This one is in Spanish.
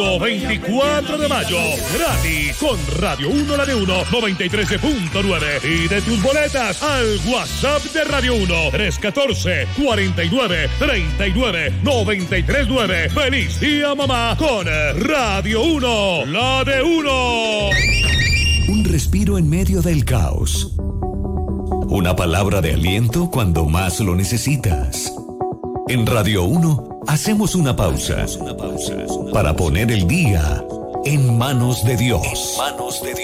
Domingo 24 de mayo, gratis con Radio 1 La de 1 93.9 y de tus boletas al WhatsApp de Radio 1 314-49-39-939. ¡Feliz día, mamá! Con Radio 1 La de 1. Un respiro en medio del caos. Una palabra de aliento cuando más lo necesitas. En Radio 1 hacemos una pausa para poner el día en manos de Dios.